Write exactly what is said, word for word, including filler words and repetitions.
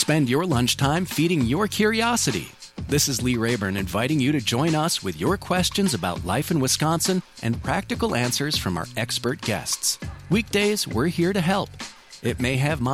Spend your lunchtime feeding your curiosity. This is Lee Rayburn inviting you to join us with your questions about life in Wisconsin and practical answers from our expert guests. Weekdays, we're here to help. It may have